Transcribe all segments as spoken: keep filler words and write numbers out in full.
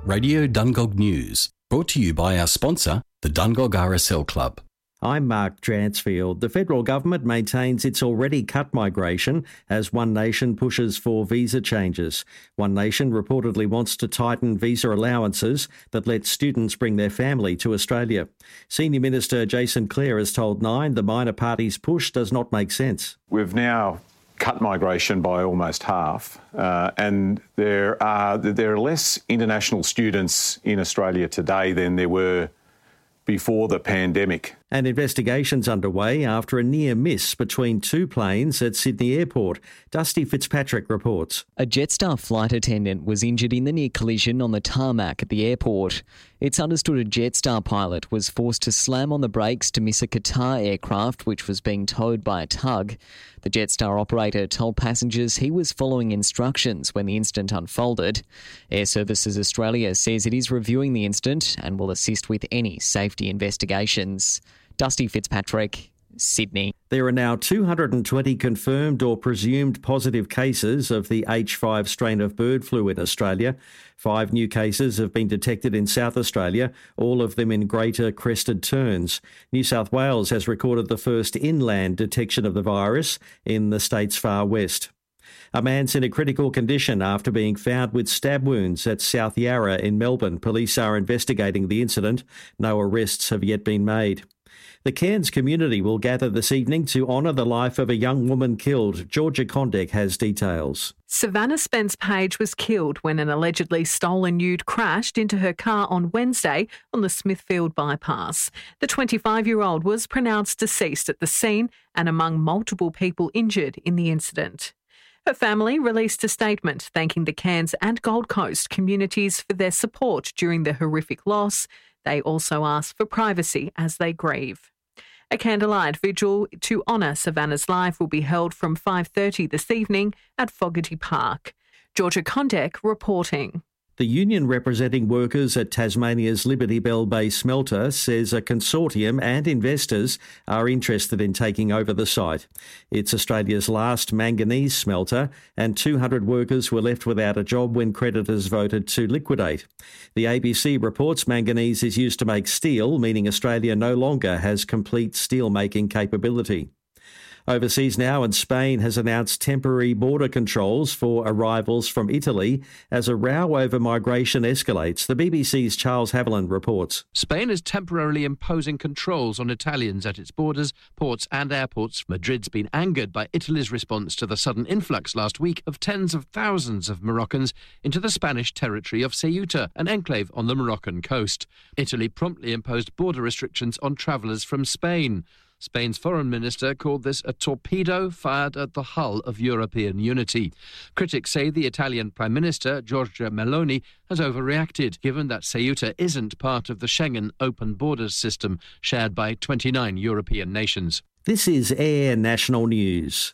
Radio Dungog News, brought to you by our sponsor, the Dungog R S L Club. I'm Mark Dransfield. The federal government maintains it's already cut migration as One Nation pushes for visa changes. One Nation reportedly wants to tighten visa allowances that let students bring their family to Australia. Senior Minister Jason Clare has told Nine the minor party's push does not make sense. We've now cut migration by almost half, uh, and there are there are less international students in Australia today than there were before the pandemic. And investigations underway after a near miss between two planes at Sydney Airport. Dusty Fitzpatrick reports. A Jetstar flight attendant was injured in the near collision on the tarmac at the airport. It's understood a Jetstar pilot was forced to slam on the brakes to miss a Qatar aircraft which was being towed by a tug. The Jetstar operator told passengers he was following instructions when the incident unfolded. Air Services Australia says it is reviewing the incident and will assist with any safety investigations. Dusty Fitzpatrick, Sydney. There are now two hundred twenty confirmed or presumed positive cases of the H five strain of bird flu in Australia. Five new cases have been detected in South Australia, all of them in Greater Crested Terns. New South Wales has recorded the first inland detection of the virus in the state's far west. A man's in a critical condition after being found with stab wounds at South Yarra in Melbourne. Police are investigating the incident. No arrests have yet been made. The Cairns community will gather this evening to honour the life of a young woman killed. Georgia Condek has details. Savannah Spence Page was killed when an allegedly stolen ute crashed into her car on Wednesday on the Smithfield bypass. The twenty-five-year-old was pronounced deceased at the scene and among multiple people injured in the incident. Her family released a statement thanking the Cairns and Gold Coast communities for their support during the horrific loss. They also asked for privacy as they grieve. A candlelight vigil to honour Savannah's life will be held from five thirty this evening at Fogarty Park. Georgia Condek reporting. The union representing workers at Tasmania's Liberty Bell Bay smelter says a consortium and investors are interested in taking over the site. It's Australia's last manganese smelter, and two hundred workers were left without a job when creditors voted to liquidate. The A B C reports manganese is used to make steel, meaning Australia no longer has complete steel-making capability. Overseas now, and Spain has announced temporary border controls for arrivals from Italy as a row over migration escalates. The B B C's Charles Haviland reports. Spain is temporarily imposing controls on Italians at its borders, ports and airports. Madrid's been angered by Italy's response to the sudden influx last week of tens of thousands of Moroccans into the Spanish territory of Ceuta, an enclave on the Moroccan coast. Italy promptly imposed border restrictions on travellers from Spain. Spain's foreign minister called this a torpedo fired at the hull of European unity. Critics say the Italian Prime Minister, Giorgia Meloni, has overreacted, given that Ceuta isn't part of the Schengen open borders system shared by twenty-nine European nations. This is Air National News.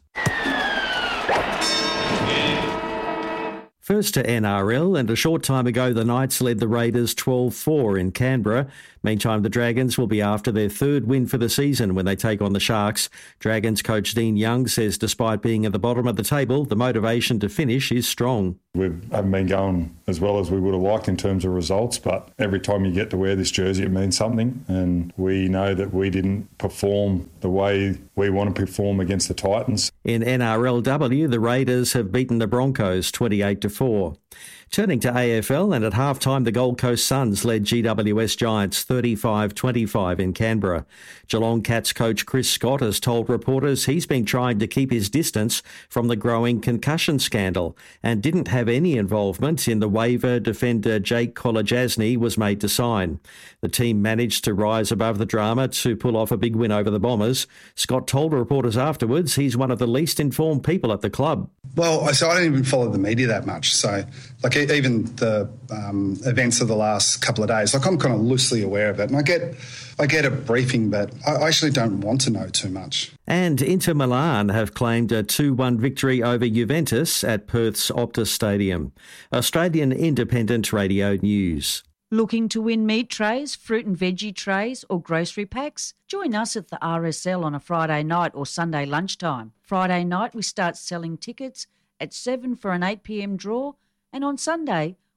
First to N R L, and a short time ago the Knights led the Raiders twelve four in Canberra. Meantime, the Dragons will be after their third win for the season when they take on the Sharks. Dragons coach Dean Young says despite being at the bottom of the table, the motivation to finish is strong. We haven't been going as well as we would have liked in terms of results, but every time you get to wear this jersey it means something, and we know that we didn't perform the way we want to perform against the Titans. In N R L W, the Raiders have beaten the Broncos twenty-eight to four. Turning to A F L, and at halftime the Gold Coast Suns led G W S Giants thirty-five twenty-five in Canberra. Geelong Cats coach Chris Scott has told reporters he's been trying to keep his distance from the growing concussion scandal and didn't have any involvement in the waiver defender Jake Kolajasny was made to sign. The team managed to rise above the drama to pull off a big win over the Bombers. Scott told reporters afterwards he's one of the least informed people at the club. Well, so I don't even follow the media that much. So, like, even the um, events of the last couple of days, like, I'm kind of loosely aware of it. And I get I get a briefing, but I actually don't want to know too much. And Inter Milan have claimed a two one victory over Juventus at Perth's Optus Stadium. Australian Independent Radio News. Looking to win meat trays, fruit and veggie trays or grocery packs? Join us at the R S L on a Friday night or Sunday lunchtime. Friday night we start selling tickets at seven for an eight p m draw, and on Sunday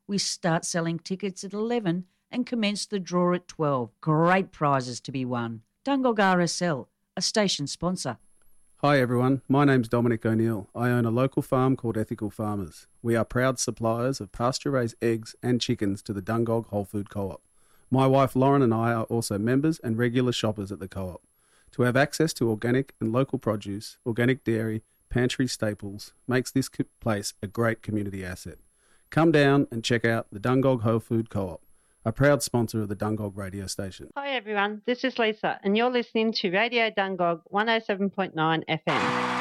We start selling tickets at eleven and commence the draw at twelve. Great prizes to be won. Dungog R S L, a station sponsor. Hi everyone, my name's Dominic O'Neill. I own a local farm called Ethical Farmers. We are proud suppliers of pasture-raised eggs and chickens to the Dungog Whole Food Co-op. My wife Lauren and I are also members and regular shoppers at the co-op. To have access to organic and local produce, organic dairy, pantry staples makes this place a great community asset. Come down and check out the Dungog Whole Food Co-op, a proud sponsor of the Dungog radio station. Hi everyone, this is Lisa and you're listening to Radio Dungog one oh seven point nine F M.